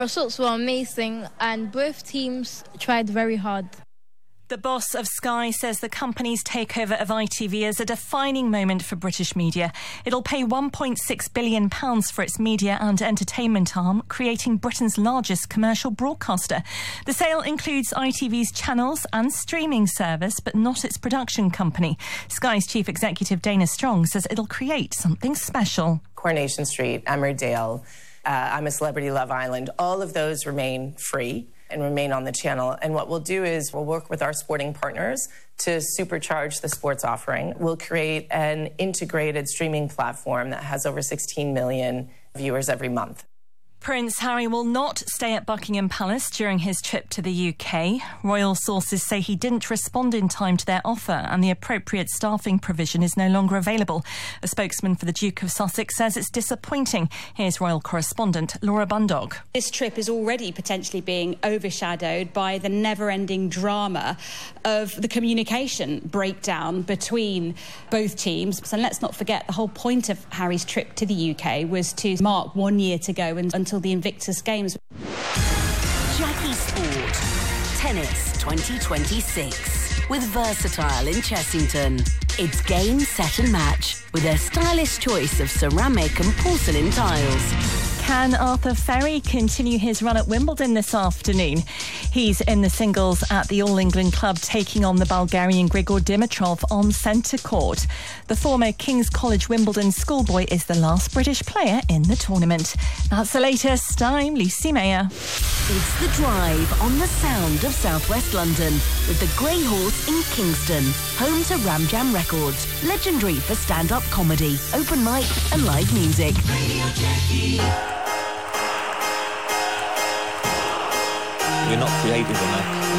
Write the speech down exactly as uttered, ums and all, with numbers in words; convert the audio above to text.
Results were amazing and both teams tried very hard. The boss of Sky says the company's takeover of I T V is a defining moment for British media. It'll pay one point six billion pounds for its media and entertainment arm, creating Britain's largest commercial broadcaster. The sale includes I T V's channels and streaming service, but not its production company. Sky's chief executive Dana Strong says it'll create something special. Coronation Street, Emmerdale, uh, I'm a Celebrity, Love Island, all of those remain free and remain on the channel. And what we'll do is we'll work with our sporting partners to supercharge the sports offering. We'll create an integrated streaming platform that has over sixteen million viewers every month. Prince Harry will not stay at Buckingham Palace during his trip to the U K. Royal sources say he didn't respond in time to their offer and the appropriate staffing provision is no longer available. A spokesman for the Duke of Sussex says it's disappointing. Here's Royal correspondent Laura Bundog. This trip is already potentially being overshadowed by the never-ending drama of the communication breakdown between both teams. And let's not forget, the whole point of Harry's trip to the U K was to mark one year to go and until the Invictus Games. Jackie Sport. Tennis twenty twenty-six. With Versatile in Chessington. It's game, set and match with their stylish choice of ceramic and porcelain tiles. Can Arthur Ferry continue his run at Wimbledon this afternoon? He's in the singles at the All England Club, taking on the Bulgarian Grigor Dimitrov on centre court. The former King's College Wimbledon schoolboy is the last British player in the tournament. That's the latest. I'm Lucy Mayer. It's The Drive on the sound of southwest London with the Grey Horse in Kingston, home to Ram Jam Records, legendary for stand-up comedy, open mic and live music. Radio Jackie. We're not creative enough.